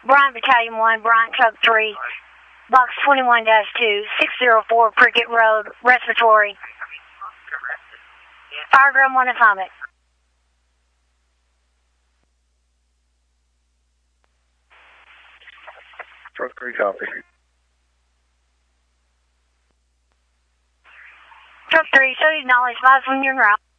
Bryant Battalion 1, Bryant Truck 3, Box 21-2, 604 Prickett Road, respiratory. Fireground 1 assignment. Truck 3 copy. Truck 3, so you acknowledge 5 from your route.